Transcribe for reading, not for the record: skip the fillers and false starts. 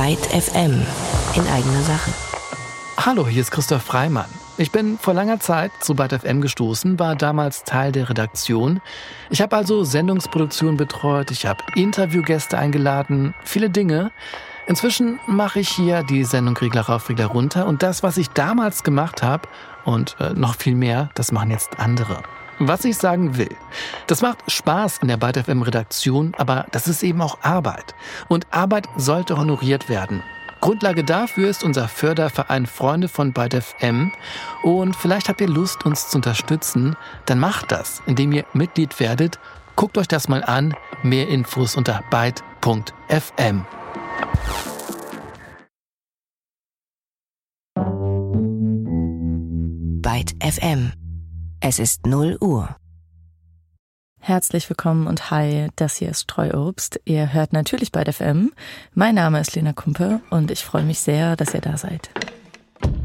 Byte FM in eigener Sache. Hallo, hier ist Christoph Freimann. Ich bin vor langer Zeit zu Byte FM gestoßen, war damals Teil der Redaktion. Ich habe also Sendungsproduktion betreut, ich habe Interviewgäste eingeladen, viele Dinge. Inzwischen mache ich hier die Sendung Riegler rauf, Riegler runter. Und das, was ich damals gemacht habe und noch viel mehr, das machen jetzt andere. Was ich sagen will, das macht Spaß in der Byte FM Redaktion, aber das ist eben auch Arbeit. Und Arbeit sollte honoriert werden. Grundlage dafür ist unser Förderverein Freunde von Byte FM. Und vielleicht habt ihr Lust, uns zu unterstützen. Dann macht das, indem ihr Mitglied werdet. Guckt euch das mal an. Mehr Infos unter byte.fm. Byte FM. Es ist 0 Uhr. Herzlich willkommen und hi, das hier ist Streuobst. Ihr hört natürlich Byte FM. Mein Name ist Lena Kumpe und ich freue mich sehr, dass ihr da seid.